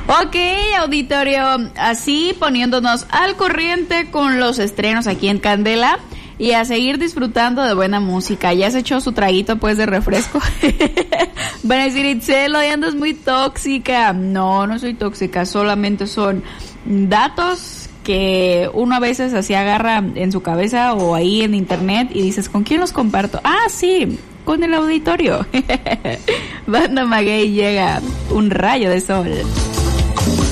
Ok, auditorio, así poniéndonos al corriente con los estrenos aquí en Candela y a seguir disfrutando de buena música. ¿Ya se echó su traguito pues de refresco? Van a decir, Itzel, hoy andas muy tóxica. No, no soy tóxica, solamente son datos que uno a veces así agarra en su cabeza o ahí en internet y dices, ¿con quién los comparto? Ah, sí, con el auditorio. Banda Maguey llega un rayo de sol.